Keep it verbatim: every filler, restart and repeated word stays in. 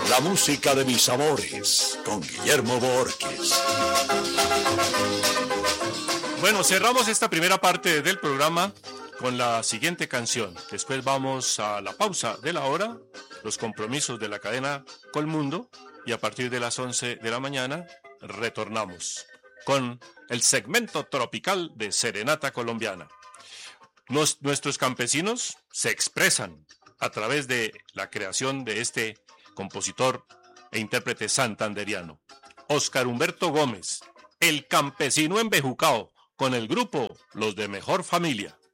La música de mis amores, con Guillermo Borges. Bueno, cerramos esta primera parte del programa con la siguiente canción. Después vamos a la pausa de la hora, los compromisos de la cadena Colmundo, y a partir de las once de la mañana retornamos con el segmento tropical de Serenata Colombiana. Nos, nuestros campesinos se expresan a través de la creación de este compositor e intérprete santanderiano, Óscar Humberto Gómez, el campesino embejucao, con el grupo Los de Mejor Familia.